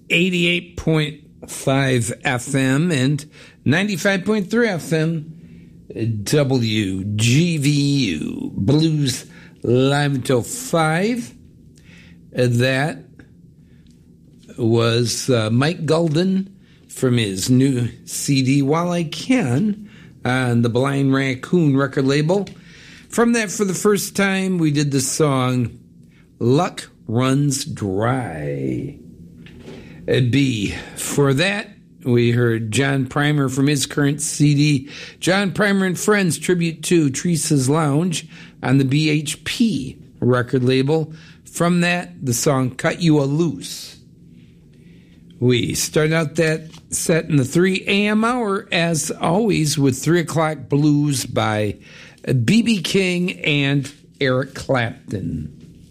88.5 FM and 95.3 FM. WGVU Blues live until 5. That was Mike Gulden from his new CD, While I Can, on the Blind Raccoon record label. From that, for the first time, we did the song Luck Runs Dry. B. For that, we heard John Primer from his current CD, John Primer and Friends, tribute to Teresa's Lounge on the BHP record label. From that, the song Cut You a Loose. We start out that set in the 3 a.m. hour, as always, with 3 o'clock blues by B.B. King and Eric Clapton.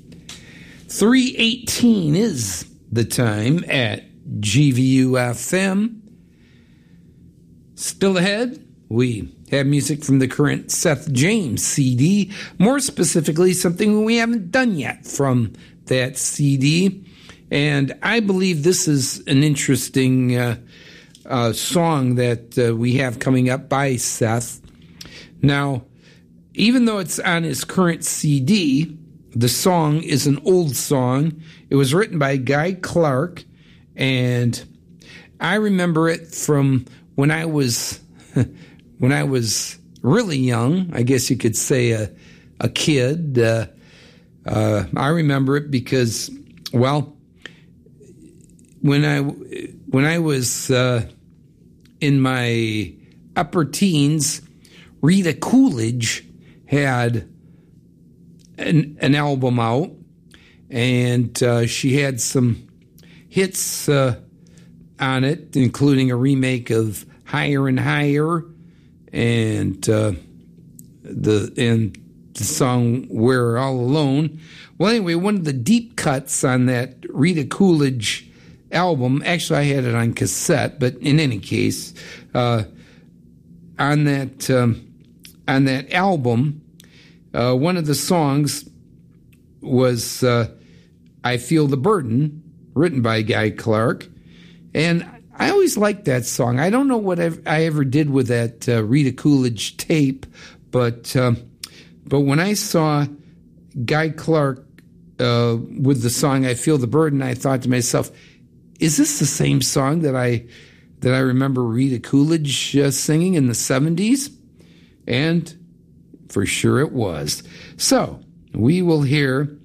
3:18 is the time at GVU-FM. Still ahead, we have music from the current Seth James CD, more specifically something we haven't done yet from that CD. And I believe this is an interesting song that we have coming up by Seth. Now, even though it's on his current CD, the song is an old song. It was written by Guy Clark, and I remember it from when I was really young. I guess you could say a kid. I remember it because, well, when I was in my upper teens, Rita Coolidge had an album out, and she had some hits on it, including a remake of Higher and Higher, and the song We're All Alone. Well, anyway, one of the deep cuts on that Rita Coolidge album, actually I had it on cassette, but in any case, on that album, one of the songs was I Feel the Burden, written by Guy Clark, and I always liked that song. I don't know what I ever did with that Rita Coolidge tape, but when I saw Guy Clark with the song I Feel the Burden, I thought to myself, is this the same song that I remember Rita Coolidge singing in the 70s? And for sure it was. So we will hear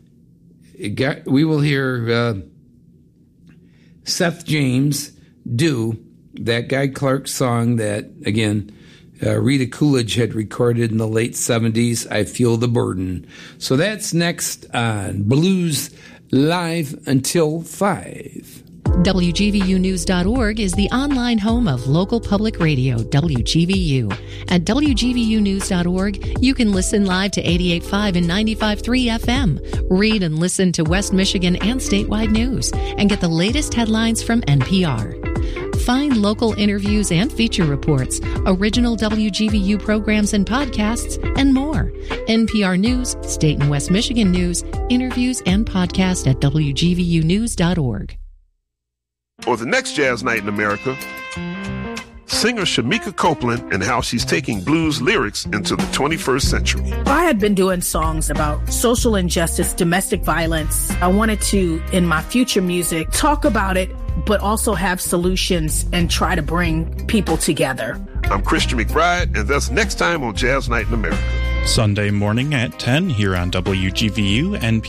Seth James do that Guy Clark song that, again, Rita Coolidge had recorded in the late 70s, I Feel the Burden. So that's next on Blues Live until 5. WGVUnews.org is the online home of local public radio, WGVU. At WGVUnews.org, you can listen live to 88.5 and 95.3 FM, read and listen to West Michigan and statewide news, and get the latest headlines from NPR. Find local interviews and feature reports, original WGVU programs and podcasts, and more. NPR News, State and West Michigan News, interviews, and podcasts at WGVUnews.org. For the next Jazz Night in America, singer Shamika Copeland and how she's taking blues lyrics into the 21st century. I had been doing songs about social injustice, domestic violence. I wanted to, in my future music, talk about it, but also have solutions and try to bring people together. I'm Christian McBride, and that's next time on Jazz Night in America. Sunday morning at 10 here on WGVU NPR.